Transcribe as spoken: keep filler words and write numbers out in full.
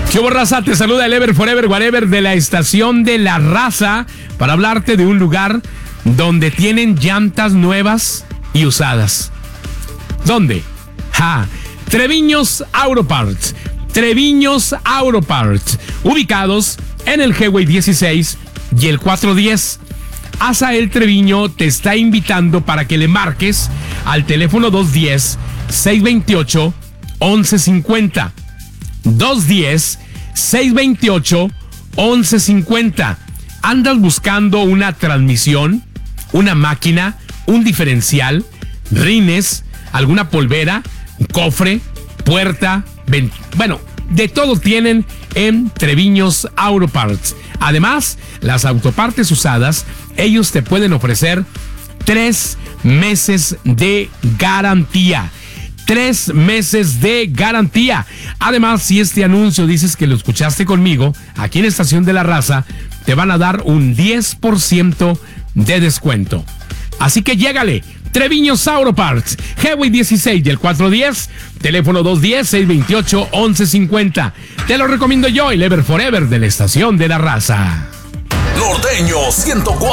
¿Qué hubo, raza? Te saluda el Ever Forever Whatever de la estación de La Raza para hablarte de un lugar donde tienen llantas nuevas y usadas. ¿Dónde? Ja, Treviños Auto Parts. Treviños Auto Parts, ubicados en el Highway dieciséis y el cuatrocientos diez. Asael Treviño te está invitando para que le marques al teléfono dos uno cero, seis dos ocho, once cincuenta. dos uno cero, seis dos ocho, once cincuenta. ¿Andas buscando una transmisión, una máquina, un diferencial, rines, alguna polvera, un cofre, puerta, ven- bueno, de todo tienen en Treviños Auto Parts? Además, las autopartes usadas, ellos te pueden ofrecer tres meses de garantía. Tres meses de garantía. Además, si este anuncio dices que lo escuchaste conmigo, aquí en Estación de La Raza, te van a dar un diez por ciento de descuento. Así que llégale. Treviños Auto Parts, Highway dieciséis y el cuatrocientos diez, teléfono dos uno cero, seis dos ocho, once cincuenta. Te lo recomiendo yo, el Ever Forever de la Estación de La Raza. Norteño ciento cuatro.